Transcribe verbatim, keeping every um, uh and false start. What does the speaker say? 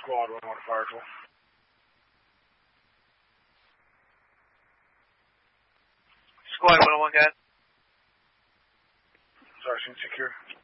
Squad one one Fire Tool. Squad one oh one, guys. Sergeant secure.